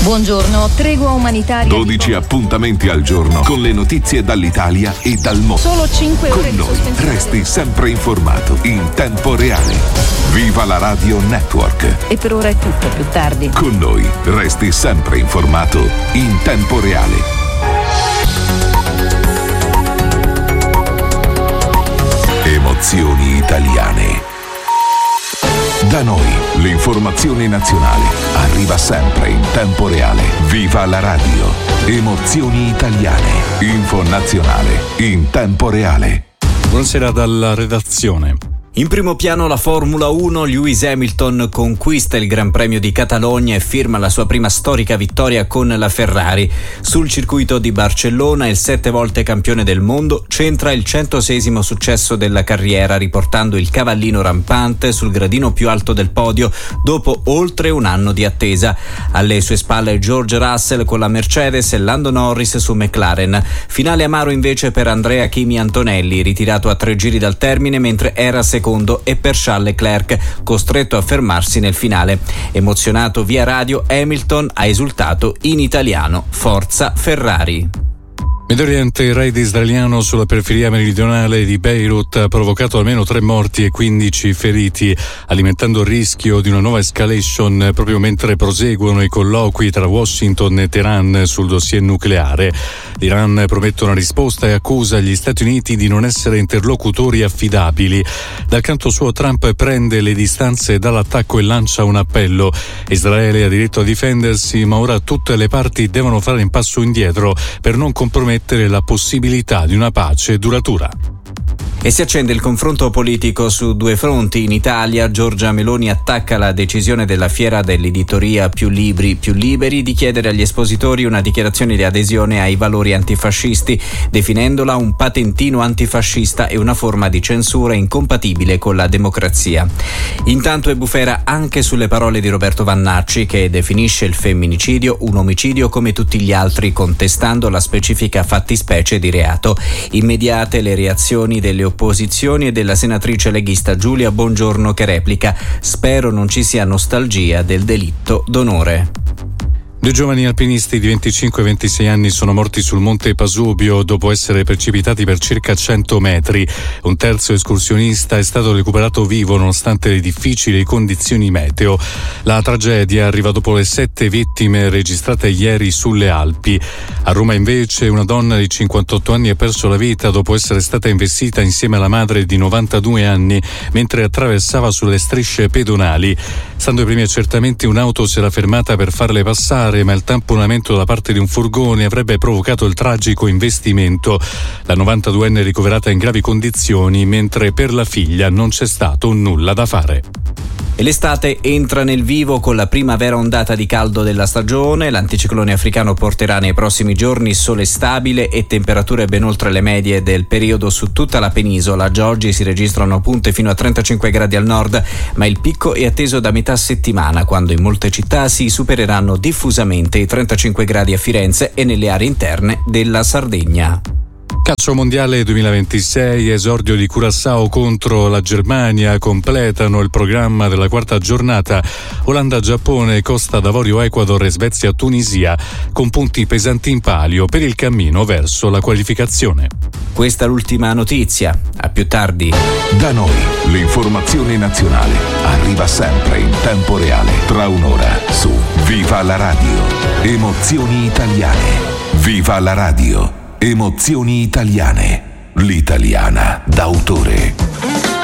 Buongiorno, tregua umanitaria. 12 appuntamenti al giorno con le notizie dall'Italia e dal mondo. Solo 5 ore con di noi sospensione. resti sempre informato in tempo reale. Viva la Radio Network. E per ora è tutto, più tardi. Con noi resti sempre informato in tempo reale. Emozioni italiane. Da noi l'informazione nazionale arriva sempre in tempo reale. Viva la radio. Emozioni italiane. Info nazionale in tempo reale. Buonasera dalla redazione. In primo piano la Formula 1, Lewis Hamilton conquista il Gran Premio di Catalogna e firma la sua prima storica vittoria con la Ferrari. Sul circuito di Barcellona il 7 volte campione del mondo centra il 106esimo successo della carriera, riportando il cavallino rampante sul gradino più alto del podio dopo oltre un anno di attesa. Alle sue spalle George Russell con la Mercedes e Lando Norris su McLaren. Finale amaro invece per Andrea Kimi Antonelli, ritirato a 3 giri dal termine mentre era secondo, e per Charles Leclerc, costretto a fermarsi nel finale. Emozionato via radio, Hamilton ha esultato in italiano: Forza Ferrari. Medio Oriente, il raid israeliano sulla periferia meridionale di Beirut ha provocato almeno 3 morti e 15 feriti, alimentando il rischio di una nuova escalation proprio mentre proseguono i colloqui tra Washington e Teheran sul dossier nucleare. L'Iran promette una risposta e accusa gli Stati Uniti di non essere interlocutori affidabili. Dal canto suo Trump prende le distanze dall'attacco e lancia un appello. Israele ha diritto a difendersi, ma ora tutte le parti devono fare un passo indietro per non compromettere la possibilità di una pace duratura. E si accende il confronto politico su 2 fronti. In Italia Giorgia Meloni attacca la decisione della Fiera dell'Editoria Più Libri, Più Liberi di chiedere agli espositori una dichiarazione di adesione ai valori antifascisti, definendola un patentino antifascista e una forma di censura incompatibile con la democrazia. Intanto è bufera anche sulle parole di Roberto Vannacci, che definisce il femminicidio un omicidio come tutti gli altri, contestando la specifica fattispecie di reato. Immediate le reazioni delle opposizioni e della senatrice leghista Giulia Bongiorno, che replica: spero non ci sia nostalgia del delitto d'onore. 2 giovani alpinisti di 25 e 26 anni sono morti sul monte Pasubio dopo essere precipitati per circa 100 metri. Un terzo escursionista è stato recuperato vivo nonostante le difficili condizioni meteo. La tragedia arriva dopo le 7 vittime registrate ieri sulle Alpi. A Roma invece una donna di 58 anni ha perso la vita dopo essere stata investita insieme alla madre di 92 anni mentre attraversava sulle strisce pedonali. Stando ai primi accertamenti, un'auto si era fermata per farle passare, ma il tamponamento da parte di un furgone avrebbe provocato il tragico investimento. La 92enne è ricoverata in gravi condizioni, mentre per la figlia non c'è stato nulla da fare. E l'estate entra nel vivo con la prima vera ondata di caldo della stagione. L'anticiclone africano porterà nei prossimi giorni sole stabile e temperature ben oltre le medie del periodo su tutta la penisola. Già oggi si registrano punte fino a 35 gradi al nord, ma il picco è atteso da metà settimana, quando in molte città si supereranno diffusamente i 35 gradi a Firenze e nelle aree interne della Sardegna. Calcio mondiale 2026, esordio di Curaçao contro la Germania, completano il programma della quarta giornata Olanda-Giappone, Costa d'Avorio Ecuador e Svezia-Tunisia, con punti pesanti in palio per il cammino verso la qualificazione. Questa è l'ultima notizia, a più tardi. Da noi l'informazione nazionale arriva sempre in tempo reale. Tra un'ora su Viva la radio. Emozioni italiane. Viva la radio. Emozioni italiane, l'italiana d'autore.